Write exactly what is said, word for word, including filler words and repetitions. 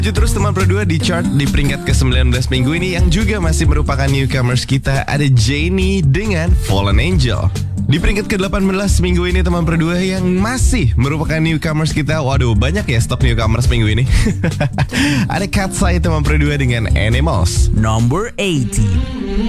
Lanjut terus teman berdua di chart di peringkat ke sembilan belas minggu ini yang juga masih merupakan newcomers kita, ada Jennie dengan Fallen Angel. Di peringkat ke delapan belas minggu ini teman berdua yang masih merupakan newcomers kita. Waduh, banyak ya stok newcomers minggu ini. Ada Katseye teman berdua dengan Animals. Number eighteen.